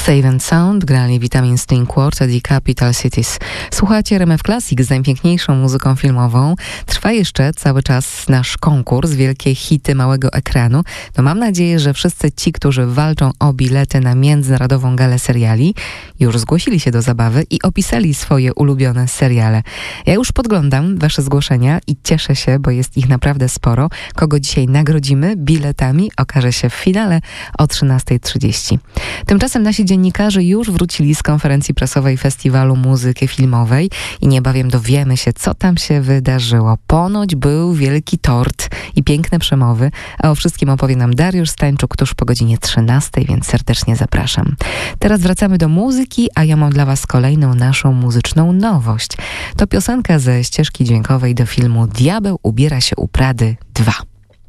Save and Sound grali Vitamin String Quartet i Capital Cities. Słuchajcie RMF Classic z najpiękniejszą muzyką filmową. Trwa jeszcze cały czas nasz konkurs Wielkie Hity Małego Ekranu. No mam nadzieję, że wszyscy ci, którzy walczą o bilety na Międzynarodową Galę Seriali, już zgłosili się do zabawy i opisali swoje ulubione seriale. Ja już podglądam wasze zgłoszenia i cieszę się, bo jest ich naprawdę sporo. Kogo dzisiaj nagrodzimy biletami, okaże się w finale o 13:30. Tymczasem nasi dziennikarze już wrócili z konferencji prasowej Festiwalu Muzyki Filmowej i niebawem dowiemy się, co tam się wydarzyło. Ponoć był wielki tort i piękne przemowy, a o wszystkim opowie nam Dariusz Stańczuk tuż po godzinie 13:00, więc serdecznie zapraszam. Teraz wracamy do muzyki, a ja mam dla was kolejną naszą muzyczną nowość. To piosenka ze ścieżki dźwiękowej do filmu Diabeł ubiera się u Prady 2.